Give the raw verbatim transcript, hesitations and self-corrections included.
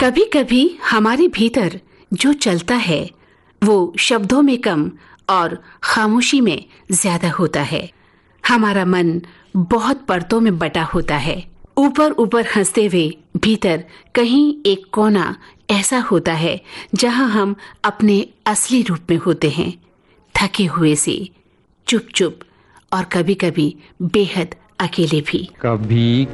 कभी कभी हमारे भीतर जो चलता है वो शब्दों में कम और खामोशी में ज्यादा होता है। हमारा मन बहुत परतों में बटा होता है। ऊपर ऊपर हंसते हुए भीतर कहीं एक कोना ऐसा होता है जहां हम अपने असली रूप में होते हैं, थके हुए से, चुप चुप और कभी कभी बेहद अकेले भी। कभी